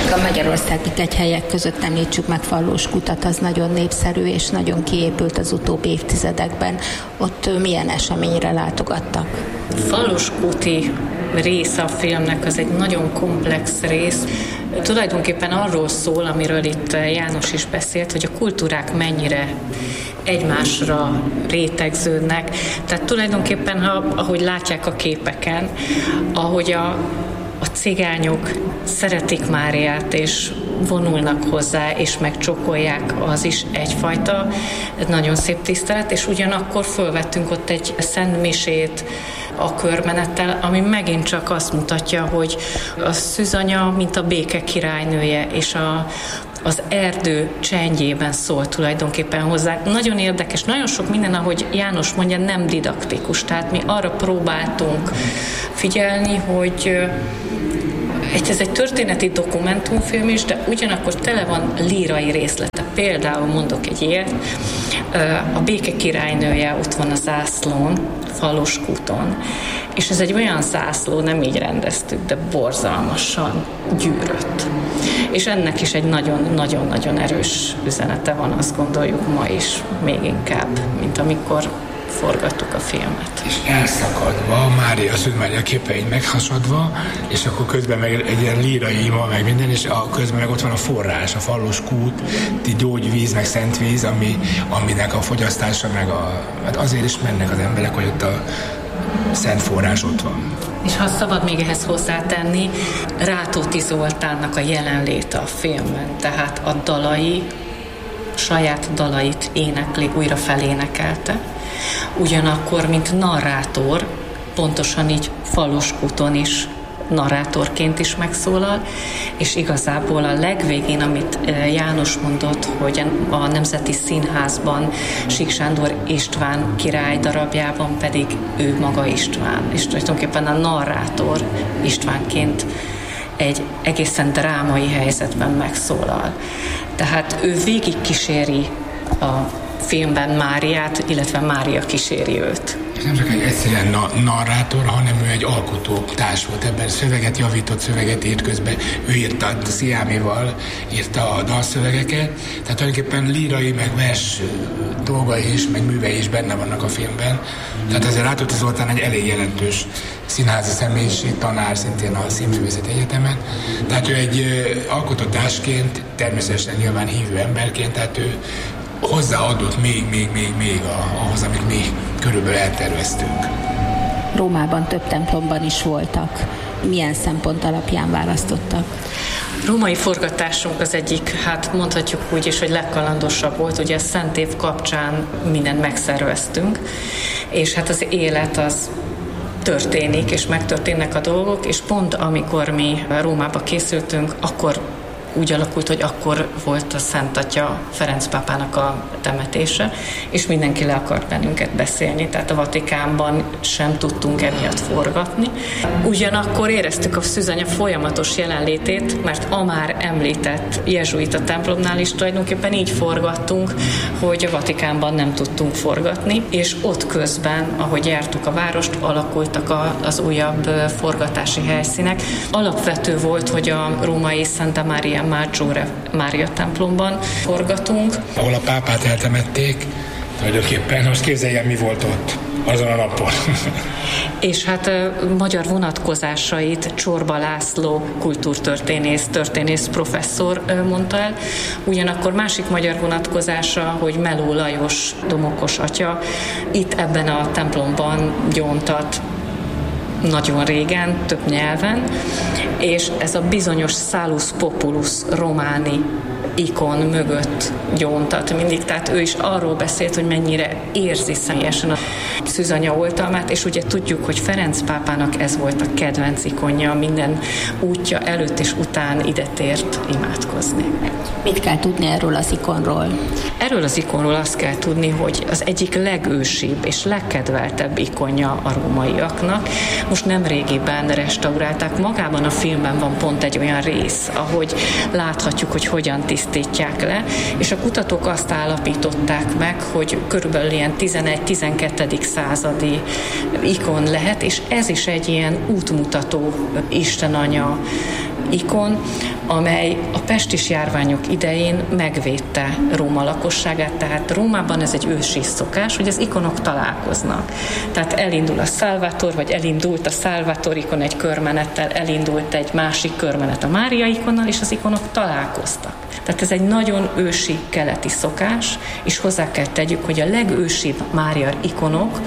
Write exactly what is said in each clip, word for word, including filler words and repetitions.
A magyarországi kegyhelyek között említsük meg Fallós kutat, az nagyon népszerű és nagyon kiépült az utóbbi évtizedekben. Ott milyen eseményre látogattak? Fallós kuti része a filmnek az egy nagyon komplex rész. Tulajdonképpen arról szól, amiről itt János is beszélt, hogy a kultúrák mennyire egymásra rétegződnek. Tehát tulajdonképpen, ha, ahogy látják a képeken, ahogy a, a cigányok szeretik Máriát, és vonulnak hozzá, és megcsokolják, az is egyfajta nagyon szép tisztelet, és ugyanakkor fölvettünk ott egy szentmisét a körmenettel, ami megint csak azt mutatja, hogy a szűzanya, mint a béke királynője, és a, az erdő csendjében szól tulajdonképpen hozzá. Nagyon érdekes, nagyon sok minden, ahogy János mondja, nem didaktikus, tehát mi arra próbáltunk figyelni, hogy ez egy történeti dokumentumfilm is, de ugyanakkor tele van lírai részlete. Például mondok egy ilyet, a béke királynője ott van a zászlón, Fallós kúton, és ez egy olyan zászló, nem így rendeztük, de borzalmasan gyűrött. És ennek is egy nagyon-nagyon-nagyon erős üzenete van, azt gondoljuk ma is, még inkább, mint amikor forgattuk a filmet. És elszakadva, Mária, az Mária képeit meghasadva, és akkor közben meg egy ilyen lírai ima, meg minden, és a közben meg ott van a forrás, a Fallós kút, gyógyvíz, meg szentvíz, ami, aminek a fogyasztása, meg a, hát azért is mennek az emberek, hogy ott a szent forrás ott van. És ha szabad még ehhez hozzátenni, Rátóti Zoltánnak a jelenléte a filmben, tehát a dalai, saját dalait énekli, újra felénekelte. Ugyanakkor, mint narrátor, pontosan így Fallós kúton is narrátorként is megszólal, és igazából a legvégén, amit János mondott, hogy a Nemzeti Színházban Sík Sándor István király darabjában pedig ő maga István, és tulajdonképpen a narrátor Istvánként egy egészen drámai helyzetben megszólal. Tehát ő végig kíséri a filmben Máriát, illetve Mária kíséri őt. Nem csak egy egyszerűen na- narrátor, hanem ő egy alkotó társ volt ebben. Szöveget javított, szöveget írt közben. Ő írta a Sziámival, írta a dalszövegeket. Tehát tulajdonképpen lírai, meg vers dolgai is, meg művei is benne vannak a filmben. Tehát azért Rátóti Zoltán egy elég jelentős színházi személyiség, tanár szintén a Színművészeti Egyetemen. Tehát ő egy alkotótársként, természetesen nyilván hívő emberként, tehát ő hozzáadott még, még, még, még ahhoz, amit mi körülbelül elterveztünk. Rómában több templomban is voltak. Milyen szempont alapján választottak? Római forgatásunk az egyik, hát mondhatjuk úgy is, hogy legkalandosabb volt. Ugye a Szent Év kapcsán mindent megszerveztünk, és hát az élet az történik, és megtörténnek a dolgok, és pont amikor mi Rómába készültünk, akkor úgy alakult, hogy akkor volt a Szent Atya Ferenc pápának a temetése, és mindenki le akart bennünket beszélni, tehát a Vatikánban sem tudtunk emiatt forgatni. Ugyanakkor éreztük a szűzanya folyamatos jelenlétét, mert a már említett jezsuita templomnál is tulajdonképpen így forgattunk, hogy a Vatikánban nem tudtunk forgatni, és ott közben, ahogy jártuk a várost, alakultak a, az újabb forgatási helyszínek. Alapvető volt, hogy a római Santa Maria Maggiore Mária templomban forgatunk. Ahol a pápát eltemették, tulajdonképpen most képzeljen, mi volt ott azon a napon. És hát magyar vonatkozásait Csorba László kultúrtörténész, történész professzor mondta el. Ugyanakkor másik magyar vonatkozása, hogy Melló Lajos domokos atya itt ebben a templomban gyóntat nagyon régen, több nyelven, és ez a bizonyos Salus Populus Romani ikon mögött gyóntat mindig, tehát ő is arról beszélt, hogy mennyire érzi személyesen a szűzanya oltalmát, és ugye tudjuk, hogy Ferenc pápának ez volt a kedvenc ikonja, minden útja előtt és után ide tért imádkozni. Mit kell tudni erről az ikonról? Erről az ikonról azt kell tudni, hogy az egyik legősibb és legkedveltebb ikonja a rómaiaknak. Most nemrégiben restaurálták, magában a filmben van pont egy olyan rész, ahogy láthatjuk, hogy hogyan tisztítják le, és a kutatók azt állapították meg, hogy körülbelül ilyen tizenegy-tizenkettedik századi ikon lehet, és ez is egy ilyen útmutató istenanya ikon, amely a pestis járványok idején megvédte Róma lakosságát, tehát Rómában ez egy ősi szokás, hogy az ikonok találkoznak. Tehát elindul a Salvator, vagy elindult a Salvator ikon egy körmenettel, elindult egy másik körmenet a Mária ikonnal, és az ikonok találkoztak. Tehát ez egy nagyon ősi keleti szokás, és hozzá kell tegyük, hogy a legősibb Mária ikonok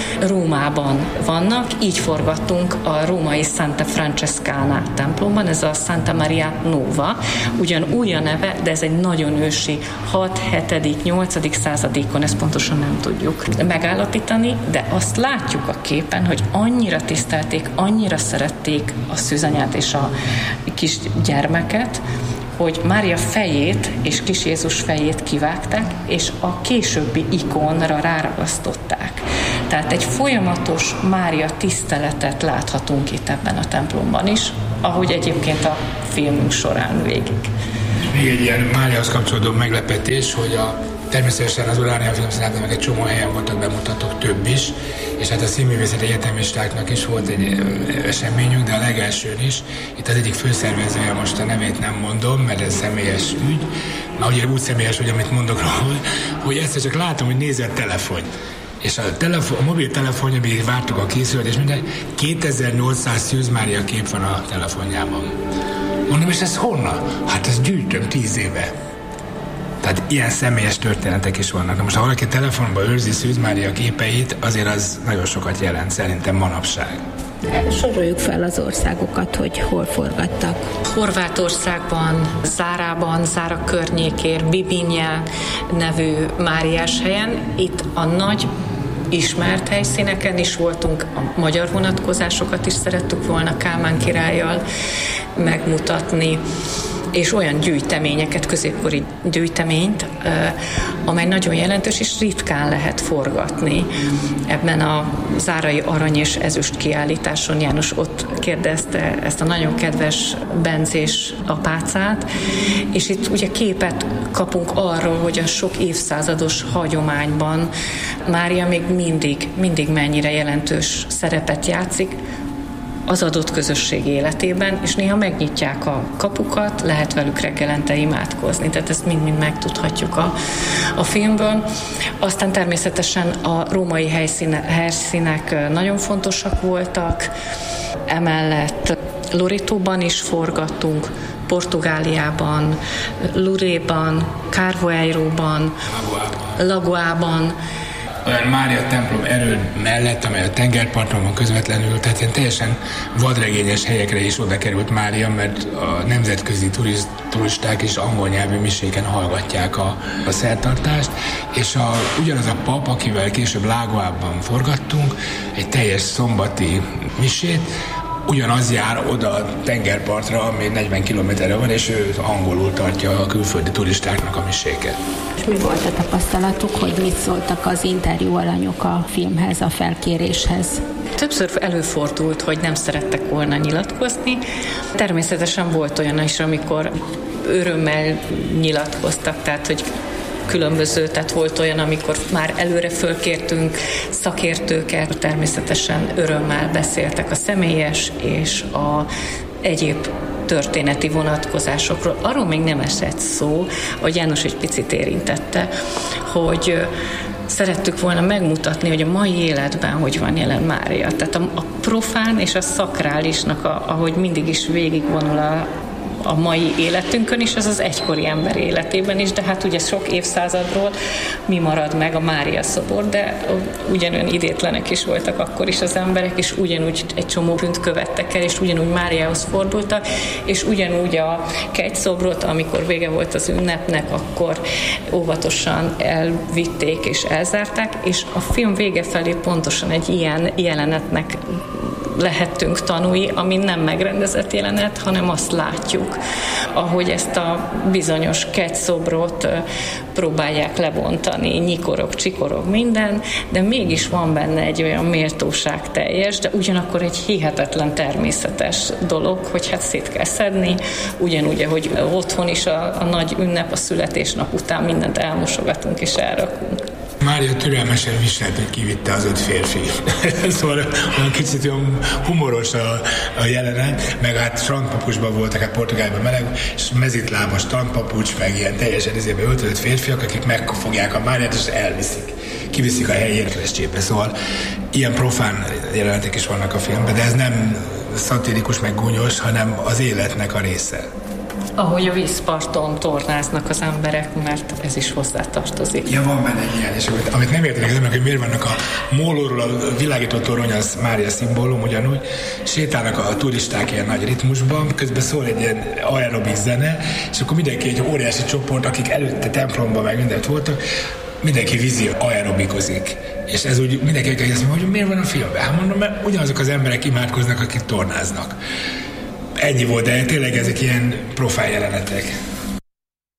Rómában vannak, így forgattunk a római Santa Francescana templomban, ez a Santa Maria Nova, ugyan új a neve, de ez egy nagyon ősi hat, hetedik, nyolcadik századikon, ezt pontosan nem tudjuk megállapítani, de azt látjuk a képen, hogy annyira tisztelték, annyira szerették a szűzanyát és a kis gyermeket, hogy Mária fejét és kis Jézus fejét kivágták, és a későbbi ikonra ráragasztották. Tehát egy folyamatos Mária tiszteletet láthatunk itt ebben a templomban is, ahogy egyébként a filmünk során végig. Még egy ilyen Máriahoz kapcsolódó meglepetés, hogy a természetesen az Uránia Filmszínházban meg egy csomó helyen voltak bemutatók, több is, és hát a színművészeti egyetemistáknak is volt egy eseményünk, de a legelsőn is. Itt az egyik főszervezője, most a nevét nem mondom, mert ez személyes ügy, na ugye úgy személyes, hogy amit mondok róla, hogy egyszer csak látom, hogy nézi a telefon. És a, telefon, a mobiltelefonja, még vártuk a készület, és minden kétezer-nyolcszáz Szűz Mária kép van a telefonjában. Mondom, és ez honnan? Hát ezt gyűjtöm tíz éve. Tehát ilyen személyes történetek is vannak. De most ha valaki a telefonban őrzi Szűz Mária képeit, azért az nagyon sokat jelent szerintem manapság. Soroljuk fel az országokat, hogy hol forgattak. Horvátországban, Zárában, Zára környékén, Bibinja nevű Máriás helyen. Itt a nagy ismert helyszíneken is voltunk, a magyar vonatkozásokat is szerettük volna Kálmán királlyal megmutatni, és olyan gyűjteményeket, középkori gyűjteményt, amely nagyon jelentős, és ritkán lehet forgatni. Ebben a zárai arany és ezüst kiállításon János ott kérdezte ezt a nagyon kedves benzés apácát, és itt ugye képet kapunk arról, hogy a sok évszázados hagyományban Mária még mindig, mindig mennyire jelentős szerepet játszik az adott közösség életében, és néha megnyitják a kapukat, lehet velük reggelente imádkozni, tehát ezt mind-mind megtudhatjuk a, a filmből. Aztán természetesen a római helyszíne, helyszínek nagyon fontosak voltak, emellett Loretóban is forgattunk, Portugáliában, Luréban, Carvoeiróban, Lagoában, olyan Mária templom erőd mellett, amely a tengerparton van közvetlenül, tehát ilyen teljesen vadregényes helyekre is oda került Mária, mert a nemzetközi turist, turisták is angol nyelvű miséken hallgatják a, a szertartást, és a, ugyanaz a pap, akivel később Lagoában forgattunk, egy teljes szombati misét, ugyanaz jár oda a tengerpartra, ami negyven kilométerre van, és ő angolul tartja a külföldi turistáknak a miséket. És mi volt a tapasztalatuk, hogy mit szóltak az interjú alanyok a filmhez, a felkéréshez? Többször előfordult, hogy nem szerettek volna nyilatkozni. Természetesen volt olyan is, amikor örömmel nyilatkoztak, tehát hogy különböző, tehát volt olyan, amikor már előre fölkértünk szakértőket, természetesen örömmel beszéltek a személyes és a egyéb történeti vonatkozásokról. Arról még nem esett szó, hogy János egy picit érintette, hogy szerettük volna megmutatni, hogy a mai életben hogy van jelen Mária. Tehát a, a profán és a szakrálisnak, a, ahogy mindig is végigvonul a a mai életünkön is, az az egykori ember életében is, de hát ugye sok évszázadról mi marad meg, a Mária szobor, de ugyanolyan idétlenek is voltak akkor is az emberek, és ugyanúgy egy csomó bűnt követtek el, és ugyanúgy Máriához fordultak, és ugyanúgy a kegyszobrot, amikor vége volt az ünnepnek, akkor óvatosan elvitték és elzárták, és a film vége felé pontosan egy ilyen jelenetnek lehettünk tanúi, ami nem megrendezett jelenet, hanem azt látjuk, ahogy ezt a bizonyos kegyszobrot próbálják lebontani, nyikorog, csikorog minden, de mégis van benne egy olyan méltóság teljes, de ugyanakkor egy hihetetlen természetes dolog, hogy hát szét kell szedni, ugyanúgy, ahogy otthon is a, a nagy ünnep, a születésnap után mindent elmosogatunk és elrakunk. Mária türelmesen viselt, hogy kivitte az öt férfi. Szóval olyan kicsit olyan humoros a, a jelenet, meg hát strandpapucsban voltak, hát Portugálban meleg, és mezitlábas strandpapucs, meg ilyen teljesen izébe öltözött férfiak, akik megfogják a Máriát, és elviszik. Kiviszik a helyi értelescsépre. Szóval ilyen profán jelenetek is vannak a filmben, de ez nem szatirikus, meg gúnyos, hanem az életnek a része. Ahogy a vízparton tornáznak az emberek, mert ez is hozzátartozik. Ja, van benne egy ilyen, és amit, amit nem értenek az emberek, hogy miért vannak a mólóról a világító torony, az Mária szimbólum ugyanúgy, sétálnak a turisták ilyen nagy ritmusban, közben szól egy ilyen aerobik zene, és akkor mindenki egy óriási csoport, akik előtte templomban meg mindent voltak, mindenki vízi aerobikozik. És ez úgy mindenki azt mondja, hogy miért van a filmben? Hát mondom, mert ugyanazok az emberek imádkoznak, akik tornáznak. Ennyi volt, de tényleg ezek ilyen profán jelenetek.